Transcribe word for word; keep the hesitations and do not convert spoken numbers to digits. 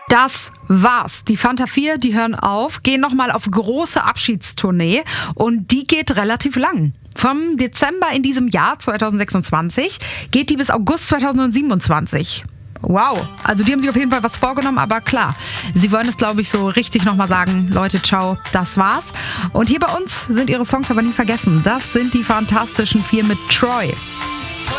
Das war's. Die Fanta vier, die hören auf, gehen nochmal auf große Abschiedstournee und die geht relativ lang. Vom Dezember in diesem Jahr zwanzig sechsundzwanzig geht die bis August zwanzig siebenundzwanzig. Wow, also die haben sich auf jeden Fall was vorgenommen, aber klar, sie wollen es, glaube ich, so richtig nochmal sagen, Leute, ciao, das war's. Und hier bei uns sind ihre Songs aber nie vergessen. Das sind die Fantastischen Vier mit Troy.